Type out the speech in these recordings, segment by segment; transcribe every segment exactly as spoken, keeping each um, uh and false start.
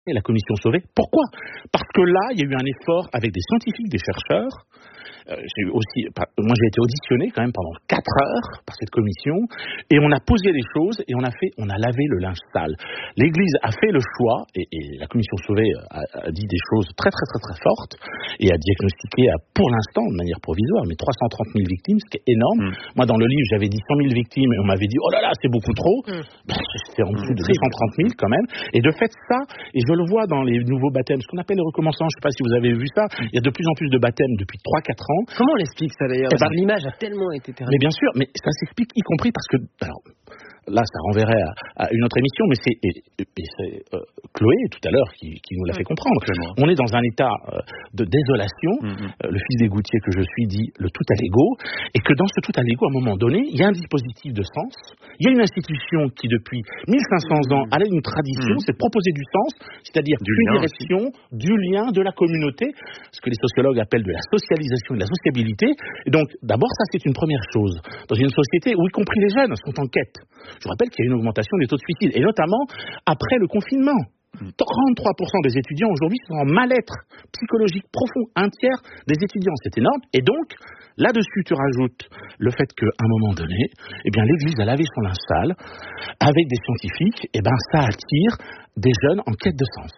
et la commission Sauvé. Pourquoi ? Parce que là, il y a eu un effort avec des scientifiques, des chercheurs. Euh, j'ai eu aussi, moi j'ai été auditionné quand même pendant quatre heures par cette commission et on a posé les choses et on a fait, on a lavé le linge sale. L'Église a fait le choix et, et la commission Sauvé a, a dit des choses très très très très fortes et a diagnostiqué à, pour l'instant de manière provisoire mais trois cent trente mille victimes, ce qui est énorme. Mmh. Moi dans le livre j'avais dit cent mille victimes et on m'avait dit oh là là c'est beaucoup trop. Mmh. Ben, c'est en dessous de deux cent trente mille quand même. Et de fait ça, et je le vois dans les nouveaux baptêmes, ce qu'on appelle les recommençants, je ne sais pas si vous avez vu ça, il y a de plus en plus de baptêmes depuis trois quatre ans. Comment on l'explique ça d'ailleurs? Eh ben, l'image a tellement été terrible. Mais bien sûr, mais ça s'explique y compris parce que... Alors, là, ça renverrait à, à une autre émission, mais c'est, et, et c'est euh, Chloé, tout à l'heure, qui, qui nous l'a fait comprendre. On est dans un état euh, de désolation. Mm-hmm. Euh, le fils des Goutier que je suis dit le tout à l'ego, et que dans ce tout à l'ego, à un moment donné, il y a un dispositif de sens. Il y a une institution qui, depuis mille cinq cents ans, a une tradition, mm-hmm. c'est de proposer du sens, c'est-à-dire du une direction, aussi. Du lien, de la communauté, ce que les sociologues appellent de la socialisation et de la sociabilité. Et donc, d'abord, ça, c'est une première chose. Dans une société où, y compris les jeunes, sont en quête. Je vous rappelle qu'il y a une augmentation des taux de suicide, et notamment après le confinement. trente-trois pour cent des étudiants aujourd'hui sont en mal-être psychologique profond, un tiers des étudiants, c'est énorme. Et donc, là-dessus, tu rajoutes le fait qu'à un moment donné, eh bien, l'Église a lavé son linge sale avec des scientifiques, et ben, ça attire des jeunes en quête de sens.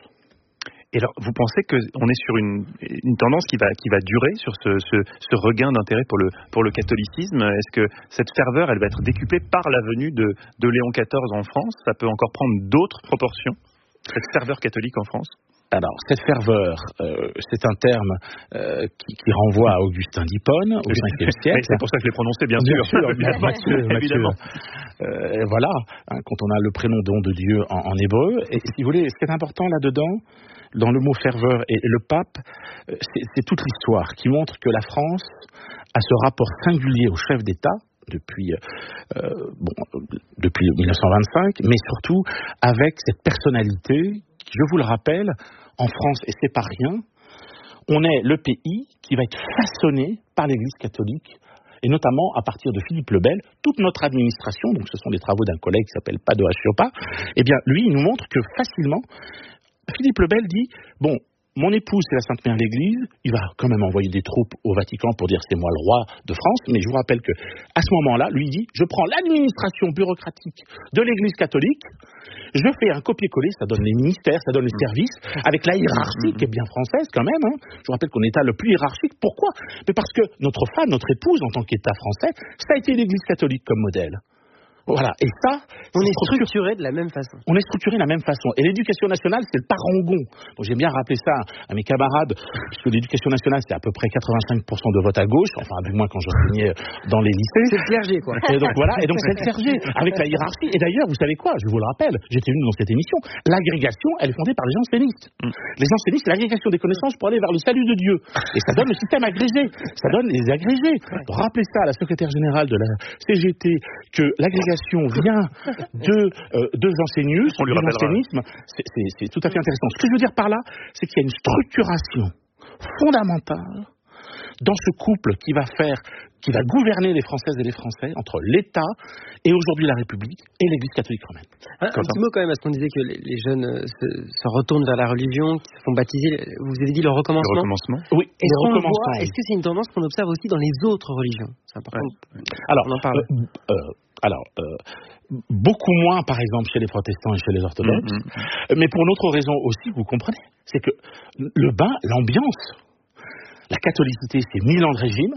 Et alors, vous pensez qu'on est sur une, une tendance qui va, qui va durer sur ce, ce, ce regain d'intérêt pour le, pour le catholicisme? Est-ce que cette ferveur, elle va être décuplée par la venue de, de Léon quatorze en France? Ça peut encore prendre d'autres proportions, cette ferveur catholique en France? Alors, cette ferveur, euh, c'est un terme euh, qui, qui renvoie à Augustin d'Hippone, au cinquième siècle. C'est pour ça que je l'ai prononcé, bien, bien sûr. sûr. Bien Mathieu, évidemment. Euh, voilà, hein, quand on a le prénom don de Dieu en, en hébreu. Et si vous voulez, ce qui est important là-dedans, dans le mot ferveur et le pape, c'est, c'est toute l'histoire qui montre que la France a ce rapport singulier au chef d'État depuis, euh, bon, depuis dix-neuf cent vingt-cinq, mais surtout avec cette personnalité qui, je vous le rappelle, en France, et c'est pas rien, on est le pays qui va être façonné par l'Église catholique, et notamment à partir de Philippe le Bel, toute notre administration, donc ce sont des travaux d'un collègue qui s'appelle Padoa Chioppa, eh bien lui, il nous montre que facilement, Philippe le Bel dit, bon, mon épouse, c'est la Sainte Mère l'Église, il va quand même envoyer des troupes au Vatican pour dire c'est moi le roi de France, mais je vous rappelle que à ce moment-là, lui dit, je prends l'administration bureaucratique de l'Église catholique, je fais un copier-coller, ça donne les ministères, ça donne les services, avec la hiérarchie qui est bien française quand même, hein. Je vous rappelle qu'on est État le plus hiérarchique, pourquoi ? Mais parce que notre femme, notre épouse en tant qu'État français, ça a été l'Église catholique comme modèle. Voilà, et ça... On est structuré de la même façon. On est structuré de la même façon. Et l'éducation nationale, c'est le parangon. Donc j'aime bien rappeler ça à mes camarades, puisque l'éducation nationale, c'est à peu près quatre-vingt-cinq pour cent de vote à gauche, enfin avec moi quand j'enseignais dans les lycées. C'est le clergé, quoi. Et donc voilà, et donc c'est le clergé, avec la hiérarchie. Et d'ailleurs, vous savez quoi, je vous le rappelle, j'étais venu dans cette émission, l'agrégation, elle est fondée par les jansénistes. Mm. Les jansénistes, c'est l'agrégation des connaissances pour aller vers le salut de Dieu. Et ça donne le système agrégé. Ça donne les agrégés. Donc, rappelez ça à la secrétaire générale de la C G T, que l'agrégation vient de, euh, de l'enseignisme, du jansénisme, c'est, c'est, c'est tout à fait intéressant. Ce que je veux dire par là, c'est qu'il y a une structuration fondamentale dans ce couple qui va faire, qui va gouverner les Françaises et les Français entre l'État et aujourd'hui la République et l'Église catholique romaine. Un, un petit mot quand même, parce qu'on disait que les, les jeunes se, se retournent vers la religion, qui se font baptiser. Vous avez dit le recommencement. Le recommencement. Oui. Est-ce, le qu'on recommencement, voit, est-ce que c'est une tendance qu'on observe aussi dans les autres religions? C'est important. Ouais. Alors, on en parle. Euh, euh, alors, euh, beaucoup moins, par exemple, chez les protestants et chez les orthodoxes, mmh. mais pour une autre raison aussi, vous comprenez, c'est que le bain, l'ambiance, la catholicité, c'est mille ans de régime,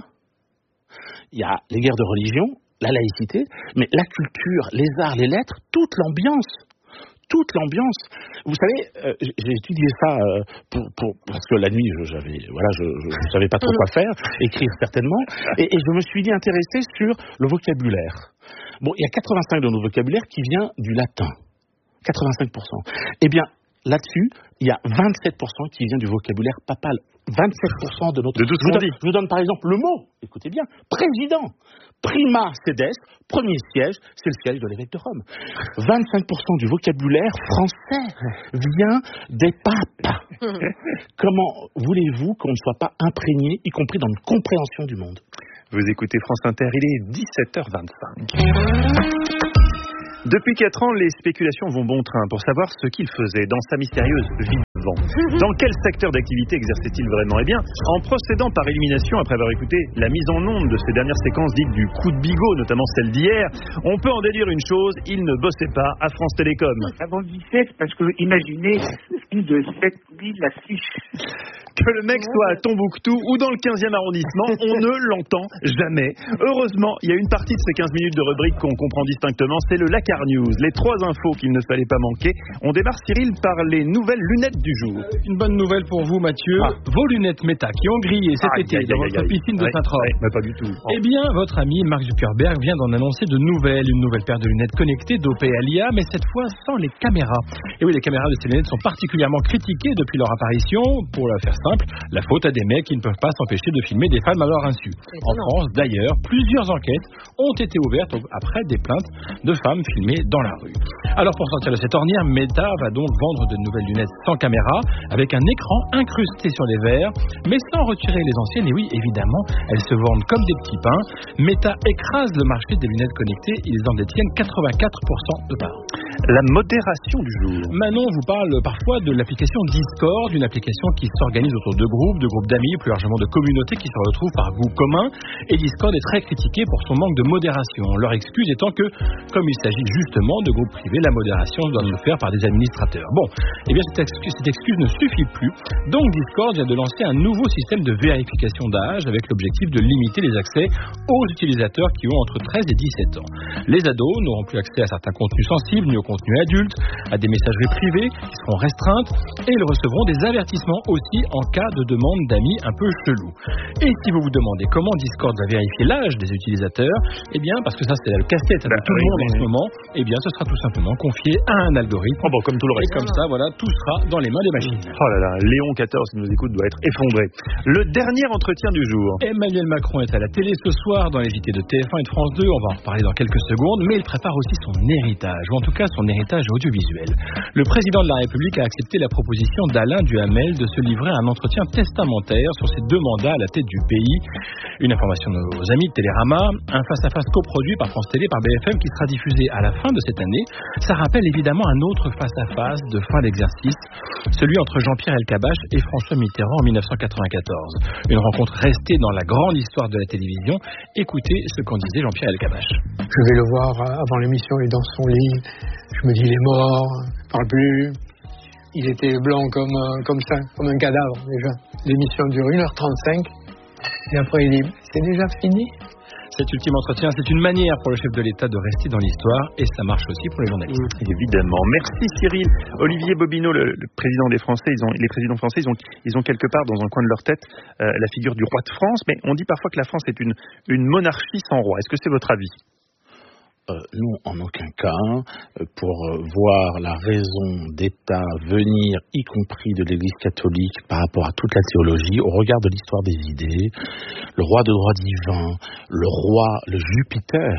il y a les guerres de religion, la laïcité, mais la culture, les arts, les lettres, toute l'ambiance, toute l'ambiance. Vous savez, euh, j'ai étudié ça euh, pour, pour, parce que la nuit, je, j'avais, voilà, je ne savais pas trop quoi faire, écrire certainement, et, et je me suis dit intéressé sur le vocabulaire. Bon, il y a quatre-vingt-cinq de notre vocabulaire qui vient du latin. quatre-vingt-cinq pour cent. Eh bien, là-dessus, il y a vingt-sept pour cent qui vient du vocabulaire papal. vingt-sept pour cent de notre... De tout ce qu'on dit. Je vous donne par exemple le mot, écoutez bien, président. Prima sedest, premier siège, c'est le siège de l'évêque de Rome. vingt-cinq pour cent du vocabulaire français vient des papes. Comment voulez-vous qu'on ne soit pas imprégné, y compris dans une compréhension du monde ? Vous écoutez France Inter, il est dix-sept heures vingt-cinq. Depuis quatre ans, les spéculations vont bon train pour savoir ce qu'il faisait dans sa mystérieuse vie de vent. Dans quel secteur d'activité exerçait-il vraiment? Eh bien, en procédant par élimination après avoir écouté la mise en onde de ces dernières séquences dites du coup de bigot, notamment celle d'hier, on peut en déduire une chose, il ne bossait pas à France Télécom. Avant dix-sept, parce que imaginez, plus de sept mille affiches. Que le mec soit à Tombouctou ou dans le quinzième arrondissement, on ne l'entend jamais. Heureusement, il y a une partie de ces quinze minutes de rubrique qu'on comprend distinctement, c'est le Lakar News. Les trois infos qu'il ne fallait pas manquer. On démarre, Cyril, par les nouvelles lunettes du jour. Une bonne nouvelle pour vous, Mathieu. Ah. Vos lunettes Meta qui ont grillé cet ah, été aïe, dans aïe, votre aïe, piscine aïe. de Saint-Troy. Ouais, mais pas du tout. Oh. Eh bien, votre ami Mark Zuckerberg vient d'en annoncer de nouvelles. Une nouvelle paire de lunettes connectées dopées à l'I A, mais cette fois sans les caméras. Et oui, les caméras de ces lunettes sont particulièrement critiquées depuis leur apparition. Pour la faire simple, la faute à des mecs qui ne peuvent pas s'empêcher de filmer des femmes à leur insu. En France, d'ailleurs, plusieurs enquêtes ont été ouvertes après des plaintes de femmes filmées dans la rue. Alors, pour sortir de cette ornière, Meta va donc vendre de nouvelles lunettes sans caméra, avec un écran incrusté sur les verres, mais sans retirer les anciennes. Et oui, évidemment, elles se vendent comme des petits pains. Meta écrase le marché des lunettes connectées. Ils en détiennent quatre-vingt-quatre pour cent de part. La modération du jour. Manon vous parle parfois de l'application Discord, une application qui s'organise autour de groupes, de groupes d'amis, plus largement de communautés qui se retrouvent par goût commun. Et Discord est très critiqué pour son manque de modération. Leur excuse étant que, comme il s'agit justement de groupes privés, la modération doit se faire par des administrateurs. Bon, eh bien cette excuse, cette excuse ne suffit plus. Donc Discord vient de lancer un nouveau système de vérification d'âge avec l'objectif de limiter les accès aux utilisateurs qui ont entre treize et dix-sept ans. Les ados n'auront plus accès à certains contenus sensibles ni aux contenus adultes, à des messageries privées qui seront restreintes et ils recevront des avertissements aussi en cas de demande d'amis un peu chelou. Et si vous vous demandez comment Discord va vérifier l'âge des utilisateurs, eh bien parce que ça c'est le casse-tête de bah, tout oui, le monde oui, en oui. ce moment, eh bien ce sera tout simplement confié à un algorithme. Oh bon, comme tout le reste. Et comme ça, voilà, tout sera dans les mains des machines. Oh là là, Léon quatorze qui nous écoute doit être effondré. Le dernier entretien du jour. Emmanuel Macron est à la télé ce soir dans les J T de T F un et de France deux. On va en reparler dans quelques secondes, mais il prépare aussi son héritage, ou en tout cas son héritage audiovisuel. Le président de la République a accepté la proposition d'Alain Duhamel de se livrer à un entretien testamentaire sur ses deux mandats à la tête du pays. Une information de nos amis de Télérama, un face-à-face coproduit par France Télé, par B F M, qui sera diffusé à la fin de cette année. Ça rappelle évidemment un autre face-à-face de fin d'exercice, celui entre Jean-Pierre Elkabbach et François Mitterrand en mille neuf cent quatre-vingt-quatorze. Une rencontre restée dans la grande histoire de la télévision. Écoutez ce qu'en disait Jean-Pierre Elkabbach. Je vais le voir avant l'émission, il est dans son lit. Je me dis, il est mort, il parle plus. Il était blanc comme, comme ça, comme un cadavre déjà. L'émission dure une heure trente-cinq. Et après, il dit, c'est déjà fini. Cet ultime entretien, c'est une manière pour le chef de l'État de rester dans l'histoire et ça marche aussi pour les journalistes. Mmh, évidemment. Merci Cyril. Olivier Bobineau, le, le président des Français, ils ont, les présidents français, ils ont, ils ont quelque part dans un coin de leur tête euh, la figure du roi de France, mais on dit parfois que la France est une, une monarchie sans roi. Est-ce que c'est votre avis ? Euh, non, en aucun cas, pour voir la raison d'État venir, y compris de l'Église catholique, par rapport à toute la théologie, au regard de l'histoire des idées, le roi de droit divin, le roi, le Jupiter,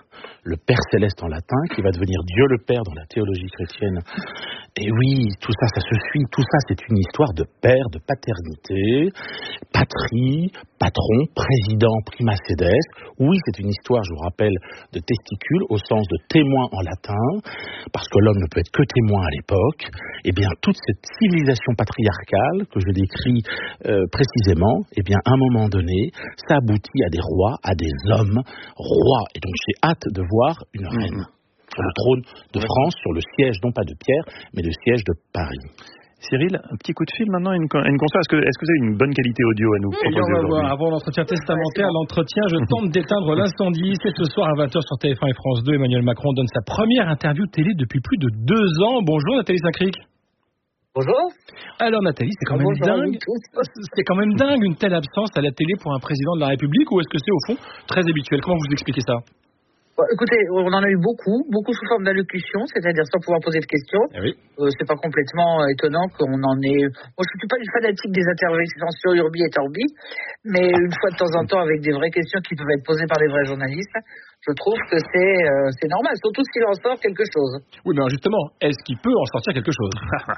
le Père céleste en latin, qui va devenir Dieu le Père dans la théologie chrétienne. Et oui, tout ça, ça se suit. Tout ça, c'est une histoire de père, de paternité, patrie, patron, président, prima sedes. Oui, c'est une histoire, je vous rappelle, de testicule au sens de témoin en latin, parce que l'homme ne peut être que témoin à l'époque. Eh bien, toute cette civilisation patriarcale que je décris euh, précisément, eh bien, à un moment donné, ça aboutit à des rois, à des hommes rois. Et donc, j'ai hâte de voir une reine. Mmh. Sur le trône de France, sur le siège, non pas de Pierre, mais le siège de Paris. Cyril, un petit coup de fil maintenant, une, une console. Est-ce que, est-ce que vous avez une bonne qualité audio à nous proposer on va aujourd'hui ? voir. Avant l'entretien testamentaire, l'entretien, je tente d'éteindre l'incendie. C'est ce soir à vingt heures sur T F un et France deux. Emmanuel Macron donne sa première interview télé depuis plus de deux ans. Bonjour Nathalie Saint-Cric. Bonjour. Alors Nathalie, c'est quand même Bonjour dingue. C'est quand même dingue une telle absence à la télé pour un président de la République, ou est-ce que c'est au fond très habituel ? Comment vous expliquez ça ? Bon, écoutez, on en a eu beaucoup, beaucoup sous forme d'allocution, c'est-à-dire sans pouvoir poser de questions. Eh oui. Euh, c'est pas complètement euh, étonnant qu'on en ait. Moi, je suis pas une fanatique des interventions urbi et orbi, mais une fois de temps en temps avec des vraies questions qui peuvent être posées par des vrais journalistes, je trouve que c'est euh, c'est normal, surtout s'il en sort quelque chose. Oui, mais alors justement, est-ce qu'il peut en sortir quelque chose ?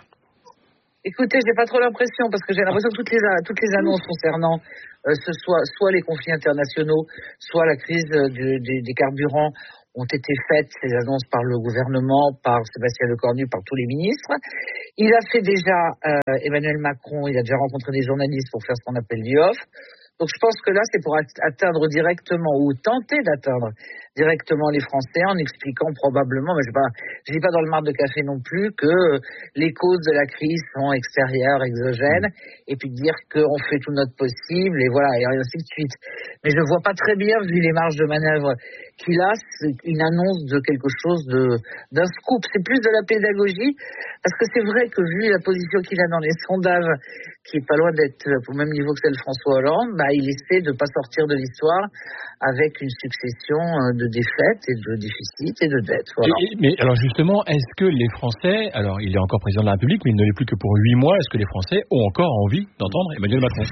Écoutez, j'ai pas trop l'impression, parce que j'ai l'impression que toutes les, toutes les annonces concernant euh, ce soit, soit les conflits internationaux, soit la crise euh, du, des, des carburants ont été faites, ces annonces par le gouvernement, par Sébastien Lecornu, par tous les ministres. Il a fait déjà, euh, Emmanuel Macron, il a déjà rencontré des journalistes pour faire ce qu'on appelle du off. Donc je pense que là, c'est pour atteindre directement ou tenter d'atteindre directement les Français en expliquant probablement, mais je ne pas, je dis pas dans le marc de café non plus, que les causes de la crise sont extérieures, exogènes, et puis dire qu'on fait tout notre possible, et voilà, et ainsi de suite. Mais je ne vois pas très bien, vu les marges de manœuvre qu'il a, une annonce de quelque chose de, d'un scoop. C'est plus de la pédagogie, parce que c'est vrai que vu la position qu'il a dans les sondages, qui est pas loin d'être au même niveau que celle de François Hollande, bah, il essaie de pas sortir de l'histoire avec une succession de défaites et de déficits et de dettes. Voilà. Et, mais alors justement, est-ce que les Français, alors il est encore président de la République, mais il ne l'est plus que pour huit mois, est-ce que les Français ont encore envie d'entendre Emmanuel Macron?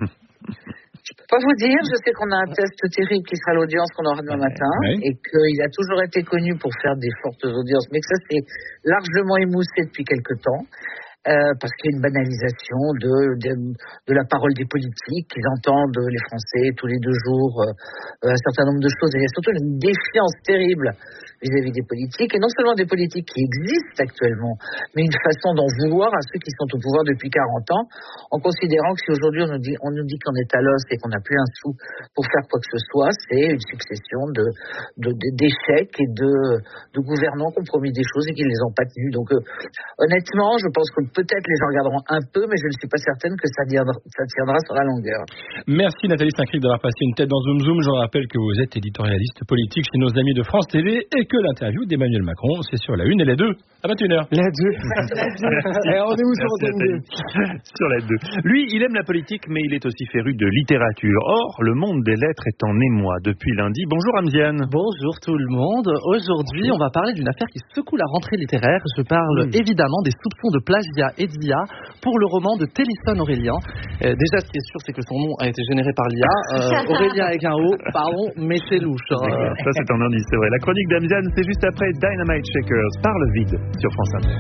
Je peux pas vous dire, je sais qu'on a un test terrible qui sera à l'audience qu'on aura demain matin, oui. Et qu'il a toujours été connu pour faire des fortes audiences, mais que ça s'est largement émoussé depuis quelque temps. Euh, parce qu'il y a une banalisation de, de, de la parole des politiques, qu'ils entendent les Français tous les deux jours euh, un certain nombre de choses. Et il y a surtout une défiance terrible vis-à-vis des politiques, et non seulement des politiques qui existent actuellement, mais une façon d'en vouloir à ceux qui sont au pouvoir depuis quarante ans, en considérant que si aujourd'hui on nous dit, on nous dit qu'on est à l'os et qu'on n'a plus un sou pour faire quoi que ce soit, c'est une succession de, de, de, d'échecs et de, de gouvernants qui ont promis des choses et qui ne les ont pas tenues. Donc euh, honnêtement, je pense que peut-être les gens regarderont un peu, mais je ne suis pas certaine que ça tiendra, ça tiendra sur la longueur. Merci Nathalie Saint-Cric d'avoir passé une tête dans Zoom Zoom. Je rappelle que vous êtes éditorialiste politique chez nos amis de France T V et que l'interview d'Emmanuel Macron, c'est sur la une et les deux à vingt et une heures. La deux. Et on est où sur Antenne deux? Sur la deux. Lui, il aime la politique, mais il est aussi féru de littérature. Or, le monde des lettres est en émoi depuis lundi. Bonjour Amziane. Bonjour tout le monde. Aujourd'hui, on va parler d'une affaire qui secoue la rentrée littéraire. Je parle mmh. évidemment des soupçons de plagiat et d'I A pour le roman de Télisson Aurélien. Euh, déjà, ce qui est sûr, c'est que son nom a été généré par l'I A. Euh, Aurélien avec un O, pardon, mais c'est louche. Hein. Ça, c'est un indice, c'est vrai. La chronique d'Amziane, c'est juste après Dynamite Shakers par le vide sur France Inter.